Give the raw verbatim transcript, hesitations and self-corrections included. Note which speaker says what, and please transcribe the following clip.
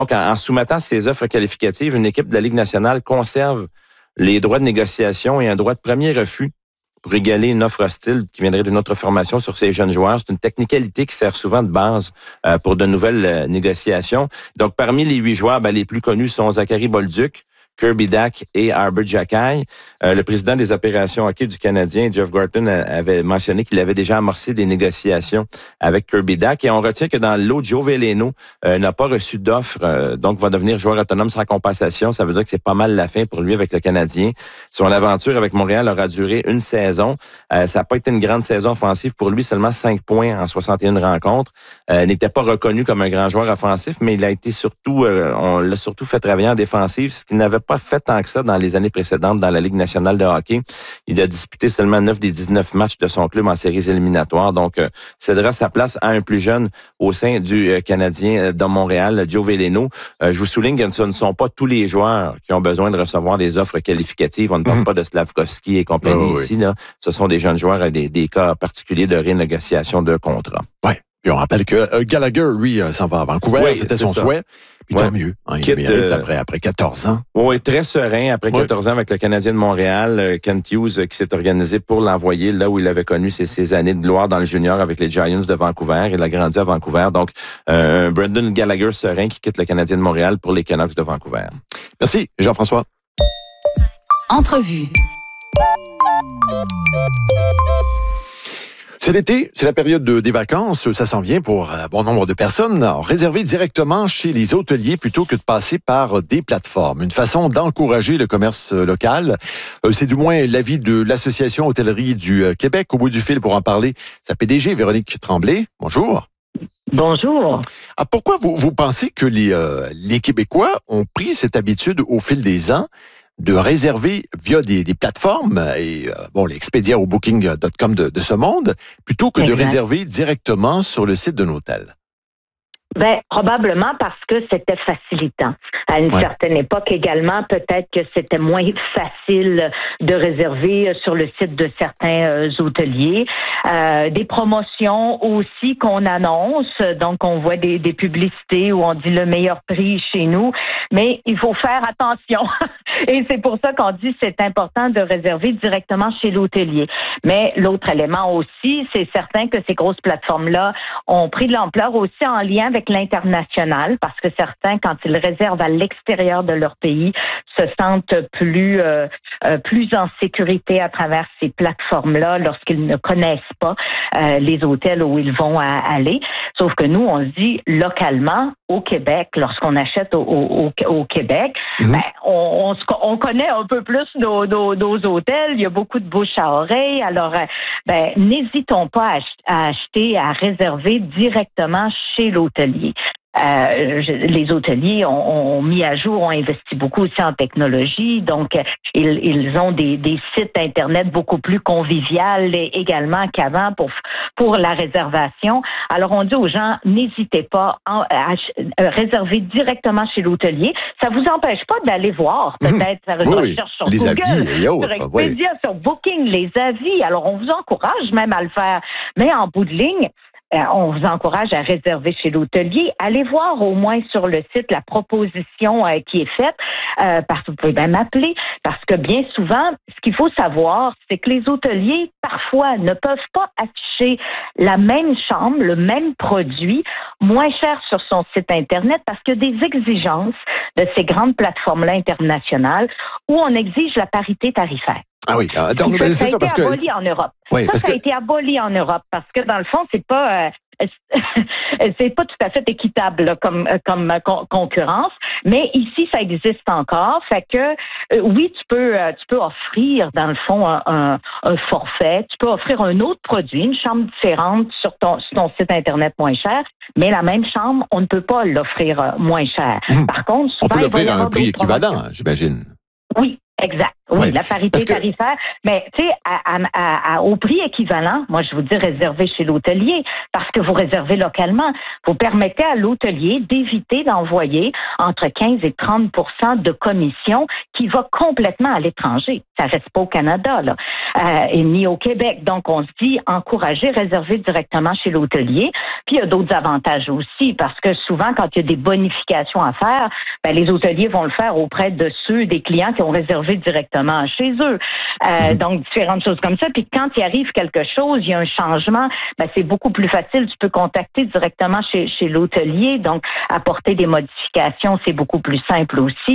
Speaker 1: Donc, en, en soumettant ces offres qualificatives, une équipe de la Ligue nationale conserve les droits de négociation et un droit de premier refus pour égaler une offre hostile qui viendrait d'une autre formation sur ces jeunes joueurs. C'est une technicalité qui sert souvent de base euh, pour de nouvelles euh, négociations. Donc, parmi les huit joueurs, ben, les plus connus sont Zachary Bolduc, Kirby Dack et Arbor Xhekaj. Euh, le président des opérations hockey du Canadien, Jeff Gorton, avait mentionné qu'il avait déjà amorcé des négociations avec Kirby Dack. Et on retient que dans l'autre, Joe Veleno euh, n'a pas reçu d'offre, euh, donc va devenir joueur autonome sans compensation. Ça veut dire que c'est pas mal la fin pour lui avec le Canadien. Son aventure avec Montréal aura duré une saison. Euh, ça n'a pas été une grande saison offensive pour lui, seulement cinq points en soixante et une rencontres. Euh, n'était pas reconnu comme un grand joueur offensif, mais il a été surtout, euh, on l'a surtout fait travailler en défensive, ce qu'il n'avait pas fait tant que ça dans les années précédentes dans la Ligue nationale de hockey. Il a disputé seulement neuf des dix-neuf matchs de son club en séries éliminatoires. Donc, euh, cédera sa place à un plus jeune au sein du euh, Canadien de Montréal, Joe Veleno. Euh, je vous souligne que ce ne sont pas tous les joueurs qui ont besoin de recevoir des offres qualificatives. On ne parle mmh. pas de Slavkovski et compagnie oh, ici. Oui. Là. Ce sont des jeunes joueurs et des, des cas particuliers de renégociation de contrat.
Speaker 2: Oui. Puis on rappelle que euh, Gallagher, lui, euh, s'en va à Vancouver. Oui, c'était son ça. souhait. Puis ouais. tant mieux. Hein, il Quitte, euh, après, après quatorze ans.
Speaker 1: Oui, très serein. Après quatorze ouais. ans avec le Canadien de Montréal, euh, Kent Hughes euh, qui s'est organisé pour l'envoyer là où il avait connu ses, ses années de gloire dans le junior avec les Giants de Vancouver. Il a grandi à Vancouver. Donc, euh, Brendan Gallagher serein qui quitte le Canadien de Montréal pour les Canucks de Vancouver.
Speaker 2: Merci, Jean-François.
Speaker 3: Entrevue.
Speaker 2: C'est l'été, c'est la période de, des vacances, ça s'en vient pour un bon nombre de personnes. Réserver directement chez les hôteliers plutôt que de passer par des plateformes. Une façon d'encourager le commerce local. C'est du moins l'avis de l'Association Hôtellerie du Québec. Au bout du fil pour en parler, sa P D G, Véronique Tremblay. Bonjour.
Speaker 4: Bonjour.
Speaker 2: Ah, pourquoi vous, vous pensez que les, euh, les Québécois ont pris cette habitude au fil des ans de réserver via des, des plateformes et euh, bon les Expedia ou Booking point com de, de ce monde, plutôt que exact. de réserver directement sur le site d'un hôtel?
Speaker 4: Ben, probablement parce que c'était facilitant. À une ouais. certaine époque également, peut-être que c'était moins facile de réserver sur le site de certains euh, hôteliers. Euh, des promotions aussi qu'on annonce, donc on voit des, des publicités où on dit le meilleur prix chez nous, mais il faut faire attention. Et c'est pour ça qu'on dit que c'est important de réserver directement chez l'hôtelier. Mais l'autre élément aussi, c'est certain que ces grosses plateformes-là ont pris de l'ampleur aussi en lien avec l'international, parce que certains, quand ils réservent à l'extérieur de leur pays, se sentent plus euh, euh, plus en sécurité à travers ces plateformes-là lorsqu'ils ne connaissent pas euh, les hôtels où ils vont à, aller. Sauf que nous, on se dit localement, au Québec, lorsqu'on achète au, au, au Québec, mmh. ben, on, on, on connaît un peu plus nos, nos, nos hôtels. Il y a beaucoup de bouche à oreille. Alors, ben, n'hésitons pas à, à acheter, à réserver directement chez l'hôtelier. Euh, je, les hôteliers ont, ont mis à jour, ont investi beaucoup aussi en technologie, donc euh, ils, ils ont des, des sites internet beaucoup plus convivial également qu'avant pour pour la réservation. Alors on dit aux gens, n'hésitez pas à, à, à réserver directement chez l'hôtelier. Ça vous empêche pas d'aller voir peut-être faire une
Speaker 2: oui,
Speaker 4: recherche sur
Speaker 2: les
Speaker 4: Google,
Speaker 2: avis et autres,
Speaker 4: sur Expedia,
Speaker 2: oui.
Speaker 4: sur Booking, les avis. Alors on vous encourage même à le faire, mais en bout de ligne, on vous encourage à réserver chez l'hôtelier. Allez voir au moins sur le site la proposition euh, qui est faite, euh, parce que vous pouvez même m'appeler, parce que bien souvent, ce qu'il faut savoir, c'est que les hôteliers, parfois, ne peuvent pas afficher la même chambre, le même produit, moins cher sur son site Internet, parce qu'il y a des exigences de ces grandes plateformes-là internationales où on exige la parité tarifaire.
Speaker 2: Ah oui, donc
Speaker 4: ça,
Speaker 2: c'est
Speaker 4: ça
Speaker 2: ça
Speaker 4: a
Speaker 2: parce
Speaker 4: été
Speaker 2: que
Speaker 4: aboli en Europe.
Speaker 2: Oui,
Speaker 4: ça,
Speaker 2: parce
Speaker 4: ça
Speaker 2: que...
Speaker 4: a été aboli en Europe parce que dans le fond, c'est pas euh, c'est pas tout à fait équitable là, comme comme con- concurrence, mais ici ça existe encore. Fait que euh, oui, tu peux euh, tu peux offrir dans le fond un, un, un forfait, tu peux offrir un autre produit, une chambre différente sur ton sur ton site internet moins cher, mais la même chambre, on ne peut pas l'offrir euh, moins cher.
Speaker 2: Mmh.
Speaker 4: Par contre, souvent,
Speaker 2: on peut l'offrir
Speaker 4: à
Speaker 2: un prix équivalent, j'imagine.
Speaker 4: Oui. Exact. Oui,
Speaker 2: Ouais,
Speaker 4: la parité
Speaker 2: parce que-
Speaker 4: tarifaire. Mais, tu sais, à, à- à- à- au prix équivalent, moi, je vous dis réserver chez l'hôtelier, parce que vous réservez localement. Vous permettez à l'hôtelier d'éviter d'envoyer entre quinze et trente de commissions qui va complètement à l'étranger. Ça reste pas au Canada, là, euh, et ni au Québec. Donc, on se dit, encourager, réserver directement chez l'hôtelier. Puis, il y a d'autres avantages aussi, parce que souvent, quand il y a des bonifications à faire, ben, les hôteliers vont le faire auprès de ceux, des clients qui ont réservé directement chez eux. Euh, donc, différentes choses comme ça. Puis, quand il arrive quelque chose, il y a un changement, ben, c'est beaucoup plus facile. Tu peux contacter directement chez, chez l'hôtelier. Donc, apporter des modifications, c'est beaucoup plus simple aussi.